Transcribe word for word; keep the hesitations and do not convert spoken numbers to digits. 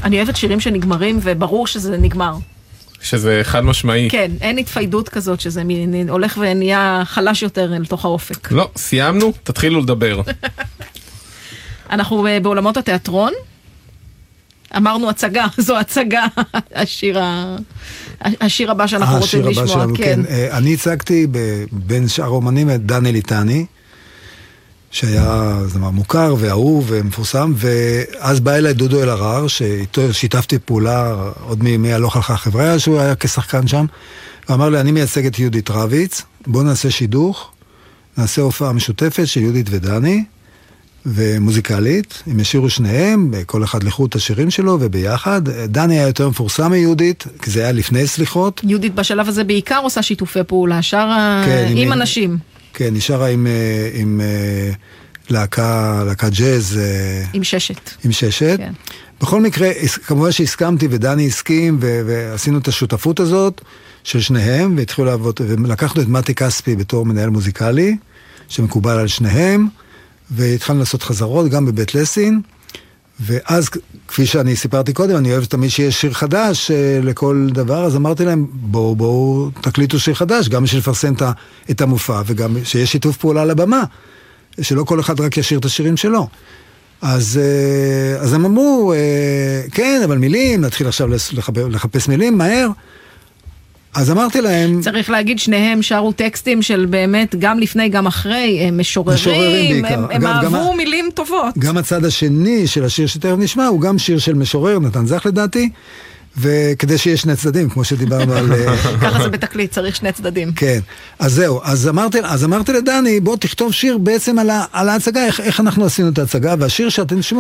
אני אוהבת שירים שנגמרים, וברור שזה נגמר. שזה חד משמעי. כן, אין התפיידות כזאת, שזה הולך ונהיה חלש יותר לתוך האופק. לא, סיימנו, תתחילו לדבר. אנחנו בעולמות התיאטרון, אמרנו הצגה, זו הצגה, השיר, ה... השיר הבא שאנחנו רוצים לשמוע. שלנו, כן. כן. אני הצגתי בין שאר אומנים את דני ליטני, שהיה זמר מוכר ואהוב ומפורסם, ואז בא אליי דודו אלהרר, שאיתו שיתפתי פעולה עוד מימי הלוך הלכה חבריה, שהוא היה כשחקן שם, ואמר לי, אני מייצג את יהודית רביץ, בוא נעשה שידוך, נעשה הופעה משותפת של יהודית ודני, ומוזיקלית, הם ישירו שניהם, כל אחד לחו את השירים שלו, וביחד. דני היה יותר מפורסם מיהודית, כי זה היה לפני סליחות. יהודית בשלב הזה בעיקר עושה שיתופי פעולה, שרה כן, עם, עם אנשים. כן, היא שרה עם, עם להקה, להקה ג'אז. עם ששת. עם ששת. כן. בכל מקרה, כמובן שהסכמתי, ודני הסכים, ו- ועשינו את השותפות הזאת של שניהם, והתחילו לעבוד, ולקחנו את מתי כספי בתור מנהל מוזיקלי, שמקובל על שניהם, והתחלנו לעשות חזרות גם בבית לסין, ואז, כפי שאני סיפרתי קודם, אני אוהב תמיד שיש שיר חדש לכל דבר, אז אמרתי להם, בואו, בואו, תקליטו שיר חדש, גם בשביל לפרסם את המופע, וגם שיש שיתוף פעולה לבמה, שלא כל אחד רק ישיר את השירים שלו. אז, אז הם אמרו, כן, אבל מילים, נתחיל עכשיו לחפש מילים, מהר. אז אמרתי להם... צריך להגיד, שניהם שרו טקסטים של באמת, גם לפני, גם אחרי, הם משוררים, משוררים הם, הם אהבו גם, מילים טובות. גם הצד השני של השיר שתכף נשמע, הוא גם שיר של משורר, נתן זך לדעתי, וכדי שיהיה שני צדדים, כמו שדיברנו על... ככה זה בתקליט, צריך שני צדדים. כן, אז זהו, אז אמרתי, אז אמרתי לדני, בוא תכתוב שיר בעצם על, ה, על ההצגה, איך, איך אנחנו עשינו את ההצגה, והשיר שאתם תשמעו,